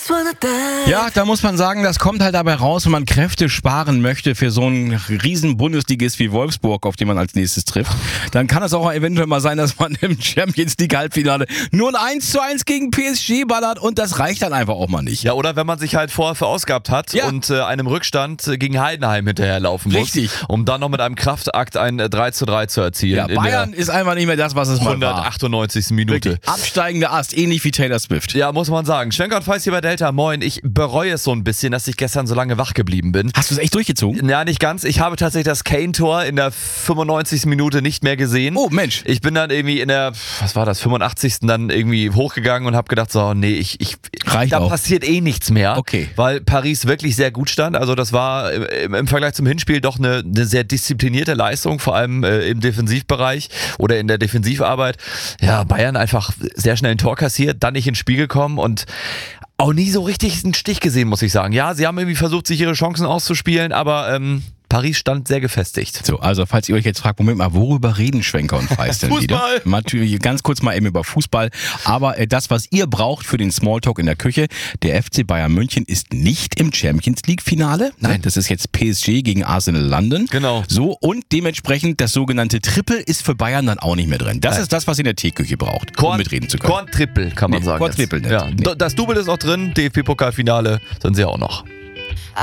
Ja, da muss man sagen, das kommt halt dabei raus, wenn man Kräfte sparen möchte für so einen riesen Bundesligist wie Wolfsburg, auf den man als nächstes trifft. Dann kann es auch eventuell mal sein, dass man im Champions League Halbfinale nur ein 1:1 gegen PSG ballert und das reicht dann einfach auch mal nicht. Ja, oder wenn man sich halt vorher verausgabt hat und einem Rückstand gegen Heidenheim hinterherlaufen muss. Richtig. Um dann noch mit einem Kraftakt ein 3:3 zu erzielen. Ja, Bayern ist einfach nicht mehr das, was es mal war. 198. Minute. Wirklich. Absteigender Ast, ähnlich wie Taylor Swift. Ja, muss man sagen. Schwenker und Feist hier bei Delta. Moin. Ich bereue es so ein bisschen, dass ich gestern so lange wach geblieben bin. Hast du es echt durchgezogen? Ja, nicht ganz. Ich habe tatsächlich das Kane-Tor in der 95. Minute nicht mehr gesehen. Oh, Mensch. Ich bin dann irgendwie in der, 85. dann irgendwie hochgegangen und habe gedacht, so, nee, Reicht da auch. passiert eh nichts mehr. Okay. Weil Paris wirklich sehr gut stand. Also das war im Vergleich zum Hinspiel doch eine sehr disziplinierte Leistung, vor allem im Defensivbereich oder in der Defensivarbeit. Ja, Bayern einfach sehr schnell ein Tor kassiert, dann nicht ins Spiel gekommen und auch nie so richtig einen Stich gesehen, muss ich sagen. Ja, sie haben irgendwie versucht, sich ihre Chancen auszuspielen, aber Paris stand sehr gefestigt. So, also falls ihr euch jetzt fragt, Moment mal, worüber reden Schwenker und Feist denn wieder? Fußball! Natürlich ganz kurz mal eben über Fußball, aber das, was ihr braucht für den Smalltalk in der Küche, der FC Bayern München ist nicht im Champions League Finale. Nein, das ist jetzt PSG gegen Arsenal London. Genau. So, und dementsprechend das sogenannte Triple ist für Bayern dann auch nicht mehr drin. Das ist das, was ihr in der Teeküche braucht, um mitreden zu können. Korn-Triple, kann man sagen. Korn-Triple, Ja. Das Double ist auch drin, DFB-Pokalfinale sind sie auch noch.